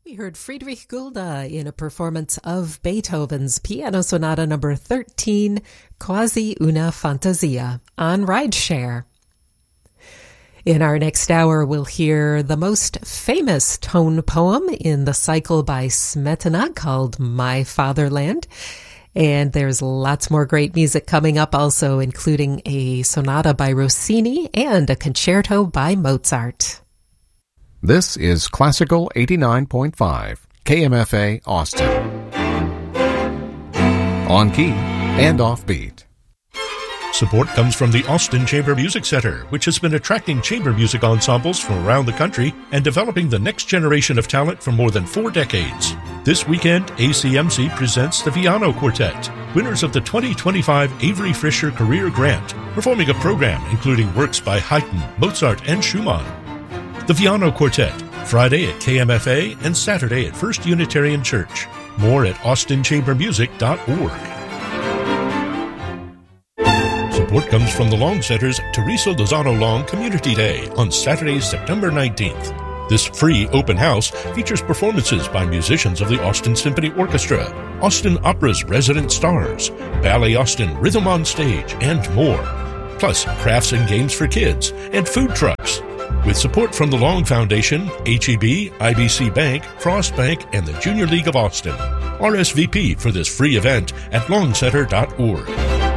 We heard Friedrich Gulda in a performance of Beethoven's Piano Sonata number 13, Quasi una Fantasia, on Rideshare. In our next hour, we'll hear the most famous tone poem in the cycle by Smetana called My Fatherland. And there's lots more great music coming up also, including a sonata by Rossini and a concerto by Mozart. This is Classical 89.5, KMFA Austin. On key and offbeat. Support comes from the Austin Chamber Music Center, which has been attracting chamber music ensembles from around the country and developing the next generation of talent for more than 4 decades. This weekend, ACMC presents the Viano Quartet, winners of the 2025 Avery Fisher Career Grant, performing a program including works by Haydn, Mozart, and Schumann. The Viano Quartet, Friday at KMFA and Saturday at First Unitarian Church. More at austinchambermusic.org. Support comes from the Long Center's Teresa Lozano Long Community Day on Saturday, September 19th. This free open house features performances by musicians of the Austin Symphony Orchestra, Austin Opera's resident stars, Ballet Austin Rhythm on Stage, and more. Plus crafts and games for kids and food trucks. With support from the Long Foundation, HEB, IBC Bank, Frost Bank, and the Junior League of Austin. RSVP for this free event at longcenter.org.